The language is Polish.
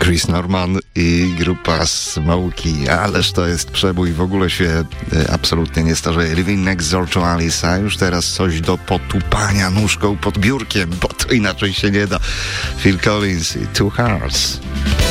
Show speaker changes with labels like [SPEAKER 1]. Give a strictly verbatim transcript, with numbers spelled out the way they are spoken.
[SPEAKER 1] Chris Norman i grupa Smokey, ależ to jest przebój, w ogóle się y, absolutnie nie starzeje. Living Next Door to Alice, a już teraz coś do potupania nóżką pod biurkiem, bo to inaczej się nie da. Phil Collins i Two Hearts.